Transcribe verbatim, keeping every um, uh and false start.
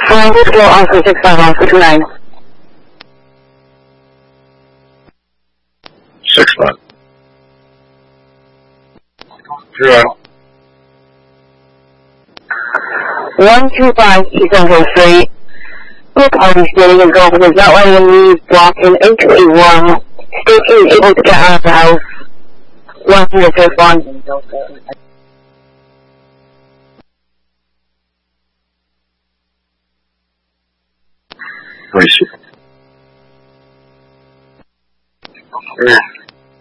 Flying to scale Oscar six five Oscar two nine. Six five. Zero. One two five East Central Street. Look how he's standing his girlfriend is not letting him leave, blocking into a room. Stacy is able to get out of the house. One to the first one. What do you see?